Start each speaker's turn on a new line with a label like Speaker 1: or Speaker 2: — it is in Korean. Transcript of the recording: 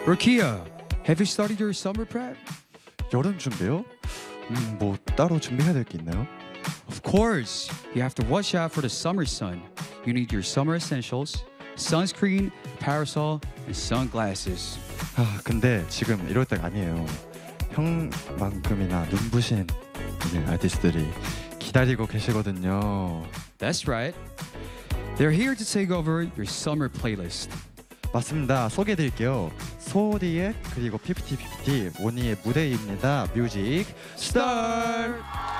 Speaker 1: Rokia, have you started your summer prep?
Speaker 2: 여름 준비요? 뭐 따로 준비해야 될 게 있나요?
Speaker 1: Of course, you have to watch out for the summer sun. You need your summer essentials, sunscreen, parasol, and sunglasses.
Speaker 2: 아, 근데 지금 이럴 때가 아니에요. 형만큼이나 눈부신 이제 아티스트들이 기다리고 계시거든요.
Speaker 1: That's right. They're here to take over your summer playlist.
Speaker 2: 맞습니다. 소개해드릴게요. 소리의 그리고 피프티 모니의 무대입니다. 뮤직 스타트!